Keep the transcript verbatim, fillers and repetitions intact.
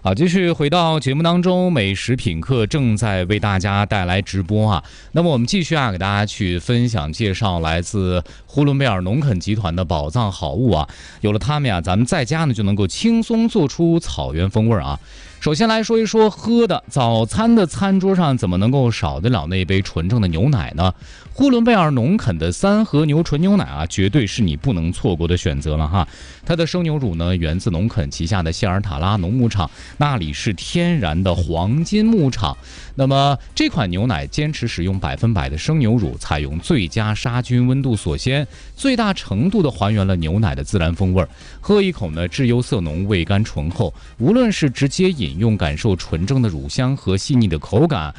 好，继续回到节目当中，美食品客正在为大家带来直播啊。那么我们继续啊，给大家去分享介绍来自呼伦贝尔农垦集团的宝藏好物啊。有了它们呀，咱们在家呢就能够轻松做出草原风味啊。首先来说一说喝的，早餐的餐桌上怎么能够少得了那杯纯正的牛奶呢？呼伦贝尔农垦的三和牛纯牛奶啊，绝对是你不能错过的选择了哈。它的生牛乳呢，源自农垦旗下的谢尔塔拉农牧场，那里是天然的黄金牧场。那么这款牛奶坚持使用百分百的生牛乳，采用最佳杀菌温度锁鲜，最大程度的还原了牛奶的自然风味。喝一口呢，质优色浓，味甘醇厚，无论是直接饮用感受纯正的乳香和细腻的口感，